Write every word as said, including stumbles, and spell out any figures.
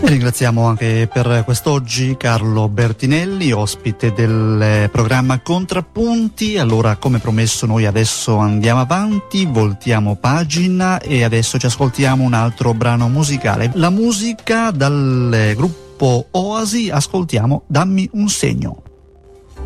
Ringraziamo anche per quest'oggi Carlo Bertinelli, ospite del programma Contrappunti. Allora, come promesso, noi adesso andiamo avanti, voltiamo pagina e adesso ci ascoltiamo un altro brano musicale. La musica dal gruppo Oasi, ascoltiamo Dammi un segno.